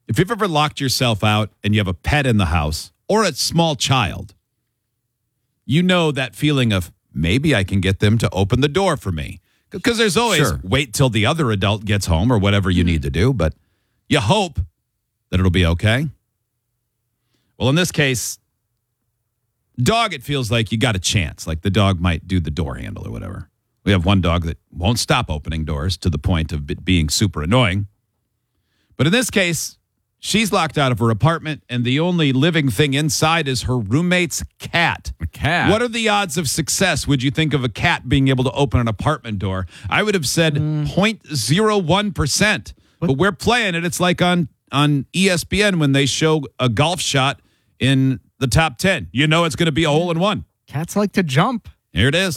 If you've ever locked yourself out and you have a pet in the house or a small child, you know that feeling of maybe I can get them to open the door for me. Because there's always wait till the other adult gets home or whatever you need to do, but you hope that it'll be okay. Well, in this case, dog, it feels like you got a chance. Like the dog might do the door handle or whatever. We have one dog that won't stop opening doors to the point of it being super annoying. But in this case, she's locked out of her apartment, and the only living thing inside is her roommate's cat. A cat? What are the odds of success, would you think, of a cat being able to open an apartment door? I would have said 0.01%. But we're playing it. It's like on ESPN when they show a golf shot in the top 10. You know it's going to be a hole in one. Cats like to jump. Here it is.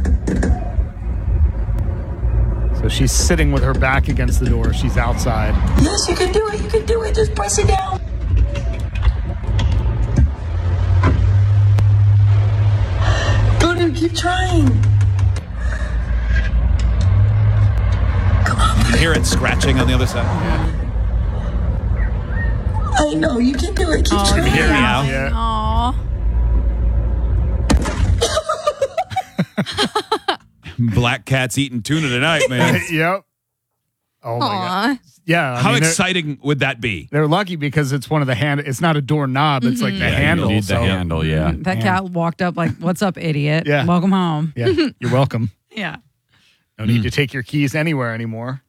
So she's sitting with her back against the door. She's outside. Yes, you can do it. You can do it. Just press it down. Go to keep trying. Come on. You hear it scratching on the other side? I know. You can do it. Keep trying. Hear me out. Yeah. Aw. Black cat's eating tuna tonight, man. Yep. Oh, my God. Yeah. How exciting would that be? They're lucky because it's one of the hand. It's not a doorknob. It's like the handle. You need the handle, yeah. That cat walked up like, what's up, idiot? Yeah. Welcome home. Yeah. You're welcome. Yeah. No need to take your keys anywhere anymore.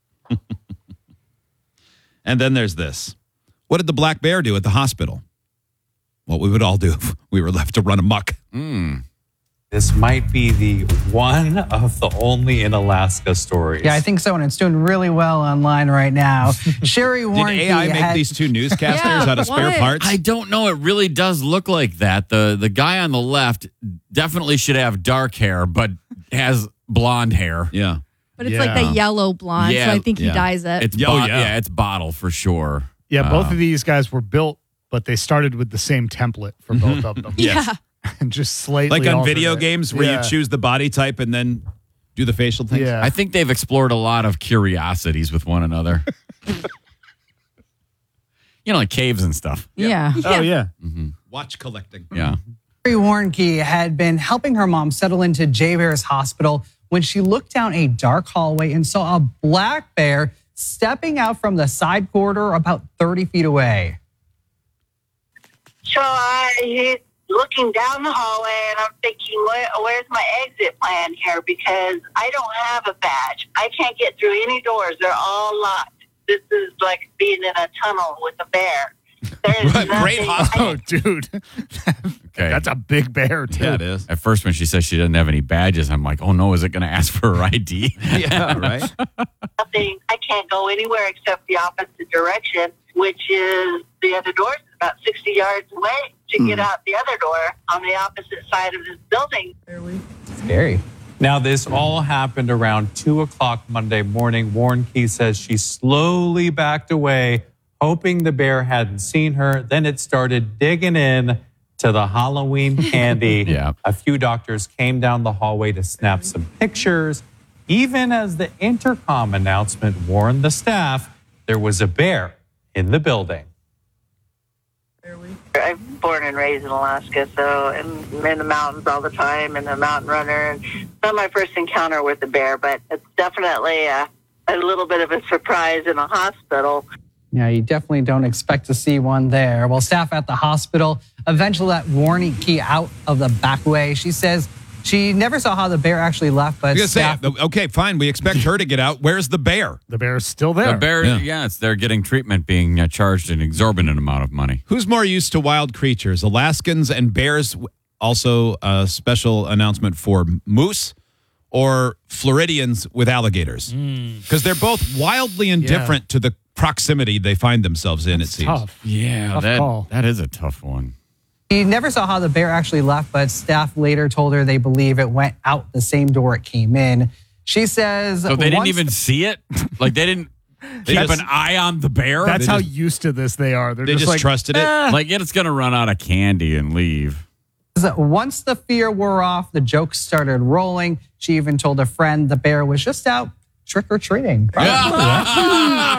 And then there's this. What did the black bear do at the hospital? What we would all do if we were left to run amok. This might be the one of the only in Alaska stories. Yeah, I think so, and it's doing really well online right now. Sherry Did Warnke AI make these two newscasters out of spare parts? I don't know. It really does look like that. The guy on the left definitely should have dark hair, but has blonde hair. Yeah. But it's like the yellow blonde, so I think he dyes it. It's it's bottle for sure. Yeah, both of these guys were built, but they started with the same template for both of them. Yeah. And just slightly Like on altered video it. games where you choose the body type and then do the facial things? Yeah. I think they've explored a lot of curiosities with one another. Like caves and stuff. Yeah. Oh, yeah. Watch collecting. Yeah. Sherry Warnke had been helping her mom settle into J Bear's hospital when she looked down a dark hallway and saw a black bear stepping out from the side corridor about 30 feet away. So he's looking down the hallway, and I'm thinking, where's my exit plan here? Because I don't have a badge. I can't get through any doors. They're all locked. This is like being in a tunnel with a bear. There's Great hospital. Oh, dude. Okay. That's a big bear, too. Yeah, it is. At first, when she says she doesn't have any badges, I'm like, oh no, is it going to ask for her ID? Yeah, right? nothing. I can't go anywhere except the opposite direction, which is the other door is about 60 yards away to get out the other door on the opposite side of this building. Scary. Now, this all happened around 2 o'clock Monday morning. Warnke says she slowly backed away, hoping the bear hadn't seen her. Then it started digging in to the Halloween candy. Yeah. A few doctors came down the hallway to snap some pictures. Even as the intercom announcement warned the staff, there was a bear in the building. I'm born and raised in Alaska, so I'm in the mountains all the time and a mountain runner. And it's not my first encounter with a bear, but it's definitely a little bit of a surprise in a hospital. Yeah, you definitely don't expect to see one there. Well, staff at the hospital eventually let Warnke out of the back way. She says she never saw how the bear actually left, but staff... Okay, fine. We expect her to get out. Where's the bear? The bear's still there. The bear, they're getting treatment, being charged an exorbitant amount of money. Who's more used to wild creatures, Alaskans and bears? Also, a special announcement for moose or Floridians with alligators? Because they're both wildly indifferent to the proximity they find themselves in, it seems. Tough. Yeah, Tough call. that is a tough one. She never saw how the bear actually left, but staff later told her they believe it went out the same door it came in. She says... So they didn't even see it? Like they didn't keep an eye on the bear? That's how used to this they are. They just like, trusted it? Like it's going to run out of candy and leave. Once the fear wore off, the jokes started rolling. She even told a friend the bear was just out trick-or-treating.